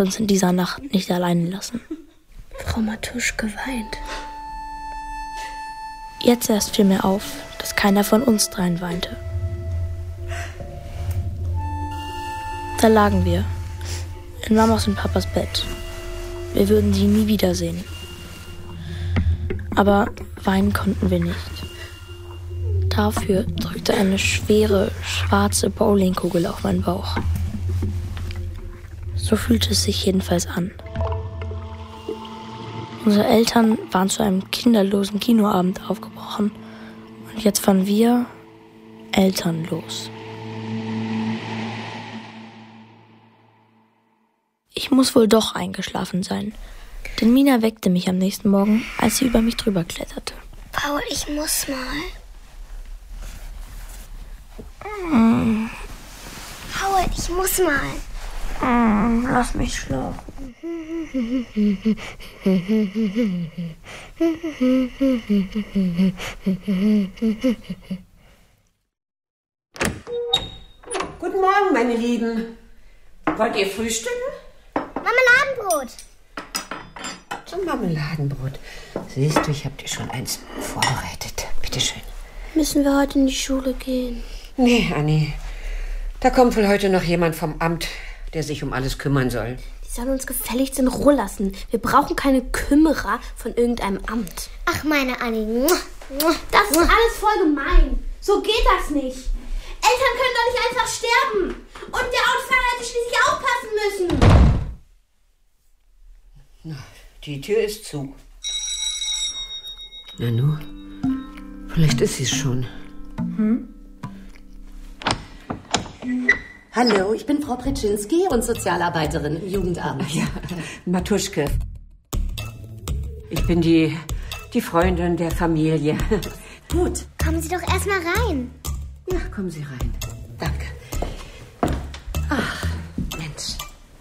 wollte uns in dieser Nacht nicht allein lassen. Frau Matuschke weint. Jetzt erst fiel mir auf, dass keiner von uns dreien weinte. Da lagen wir, in Mamas und Papas Bett. Wir würden sie nie wiedersehen. Aber weinen konnten wir nicht. Dafür drückte eine schwere, schwarze Bowlingkugel auf meinen Bauch. So fühlte es sich jedenfalls an. Unsere Eltern waren zu einem kinderlosen Kinoabend aufgebrochen und jetzt waren wir elternlos. Ich muss wohl doch eingeschlafen sein, denn Mina weckte mich am nächsten Morgen, als sie über mich drüber kletterte. Paul, ich muss mal. Paul, ich muss mal. Lass mich schlafen. Guten Morgen, meine Lieben. Wollt ihr frühstücken? Marmeladenbrot. Zum Marmeladenbrot. Siehst du, ich habe dir schon eins vorbereitet. Bitteschön. Müssen wir heute in die Schule gehen? Nee, Anni. Da kommt wohl heute noch jemand vom Amt, der sich um alles kümmern soll. Die sollen uns gefälligst in Ruhe lassen. Wir brauchen keine Kümmerer von irgendeinem Amt. Ach, meine Anni. Das ist alles voll gemein. So geht das nicht. Eltern können doch nicht einfach sterben. Und der Autofahrer hätte schließlich aufpassen müssen. Na, die Tür ist zu. Nanu, vielleicht ist sie es schon. Hallo, ich bin Frau Pretschinski und Sozialarbeiterin im Jugendamt. Ja, Matuschke. Ich bin die Freundin der Familie. Gut. Kommen Sie doch erstmal rein. Ja, kommen Sie rein. Danke. Ach, Mensch.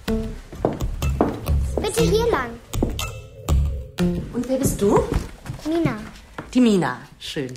Bitte hier lang. Und wer bist du? Mina. Die Mina. Schön.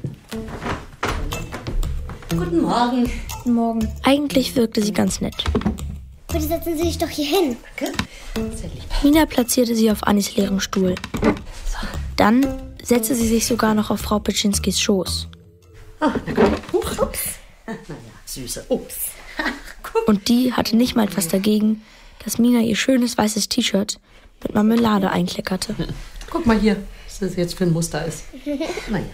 Guten Morgen. Guten Morgen. Eigentlich wirkte sie ganz nett. Bitte setzen Sie sich doch hier hin. Danke. Sehr lieb. Mina platzierte sie auf Annis leeren Stuhl. Dann setzte sie sich sogar noch auf Frau Petschinskis Schoß. Oh, na gut. Ups. Naja, Süße. Ups. Und die hatte nicht mal etwas dagegen, dass Mina ihr schönes weißes T-Shirt mit Marmelade einkleckerte. Guck mal hier, was das jetzt für ein Muster ist. Naja.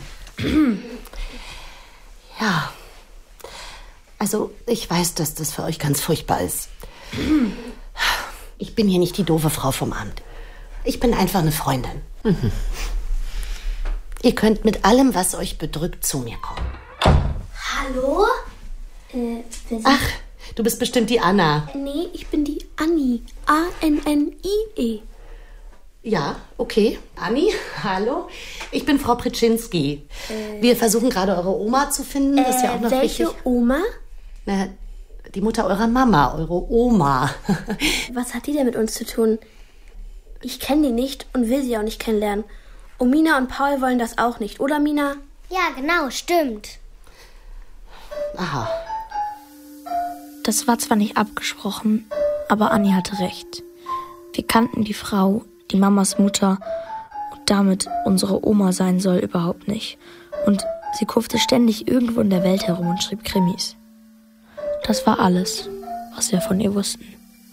Ja. Also, ich weiß, dass das für euch ganz furchtbar ist. Ich bin hier nicht die doofe Frau vom Amt. Ich bin einfach eine Freundin. Ihr könnt mit allem, was euch bedrückt, zu mir kommen. Hallo? Ach, du bist bestimmt die Anna. Nee, ich bin die Anni. A-N-N-I-E. Ja, okay. Anni, hallo. Ich bin Frau Pretschinski. Wir versuchen gerade eure Oma zu finden. Das ist ja auch noch welche wichtig. Oma? Na, die Mutter eurer Mama, eure Oma. Was hat die denn mit uns zu tun? Ich kenne die nicht und will sie auch nicht kennenlernen. Und Mina und Paul wollen das auch nicht, oder Mina? Ja, genau, stimmt. Aha. Das war zwar nicht abgesprochen, aber Anni hatte recht. Wir kannten die Frau, die Mamas Mutter und damit unsere Oma sein soll, überhaupt nicht. Und sie kurfte ständig irgendwo in der Welt herum und schrieb Krimis. Das war alles, was wir von ihr wussten.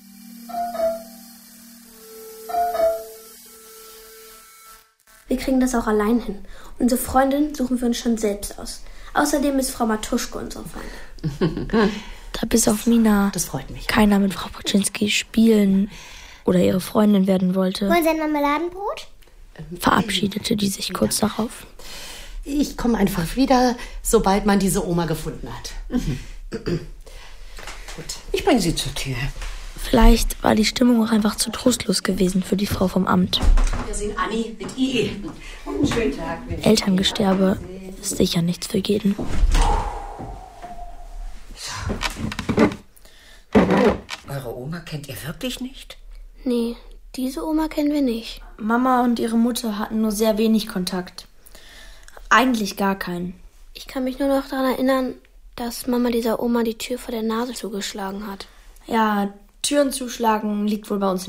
Wir kriegen das auch allein hin. Unsere Freundin suchen wir uns schon selbst aus. Außerdem ist Frau Matuschke unsere Freundin. Da bis auf Mina Das freut mich. keiner mit Frau Petschinski spielen oder ihre Freundin werden wollte, Wollen Sie ein Marmeladenbrot? verabschiedete die sich kurz darauf. Ich komme einfach wieder, sobald man diese Oma gefunden hat. Gut. Ich bringe sie zur Tür. Vielleicht war die Stimmung auch einfach zu trostlos gewesen für die Frau vom Amt. Wir sehen Anni mit IE. Einen schönen Tag. Elterngesterbe ist sicher nichts für jeden. Eure Oma kennt ihr wirklich nicht? Nee, diese Oma kennen wir nicht. Mama und ihre Mutter hatten nur sehr wenig Kontakt. Eigentlich gar keinen. Ich kann mich nur noch daran erinnern, dass Mama dieser Oma die Tür vor der Nase zugeschlagen hat. Ja, Türen zuschlagen liegt wohl bei uns